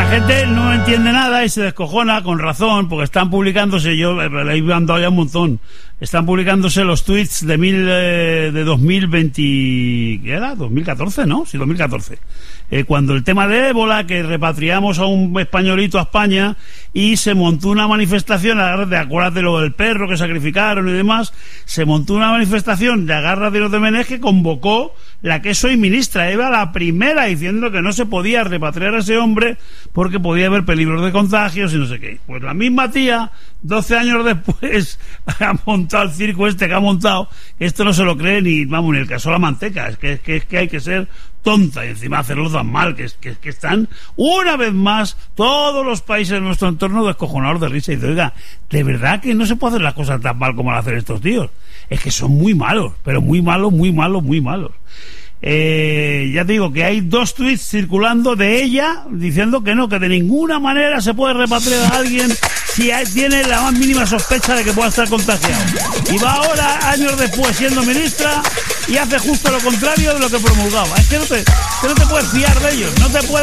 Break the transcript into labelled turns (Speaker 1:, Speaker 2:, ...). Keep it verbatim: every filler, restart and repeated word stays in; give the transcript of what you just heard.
Speaker 1: gente no entiende nada y se descojona con razón, porque están publicándose, yo le he mandado ya un montón, están publicándose los tweets de mil eh, de dos mil veinte, ¿qué era? dos mil catorce, ¿no? Sí, dos mil catorce. Eh, cuando el tema de ébola, que repatriamos a un españolito a España y se montó una manifestación, de acuérdate lo del perro que sacrificaron y demás, se montó una manifestación de agarra de los de Menez que convocó la que soy ministra, Eva, la primera, diciendo que no se podía repatriar a ese hombre porque podía haber peligros de contagios y no sé qué. Pues la misma tía, doce años después, ha montado el circo este que ha montado, que esto no se lo cree ni, vamos, ni el caso de la manteca, es que, es que, es que hay que ser tonta y encima hacerlo tan mal, que, que, que están una vez más todos los países de nuestro entorno descojonados de risa y de, oiga, de verdad que no se puede hacer las cosas tan mal como lo hacen estos tíos, es que son muy malos, pero muy malos, muy malos, muy malos. Eh, ya te digo que hay dos tweets circulando de ella diciendo que no, que de ninguna manera se puede repatriar a alguien si hay, tiene la más mínima sospecha de que pueda estar contagiado, y va ahora años después siendo ministra y hace justo lo contrario de lo que promulgaba. Es que no te, que no te puedes fiar de ellos, no te puedes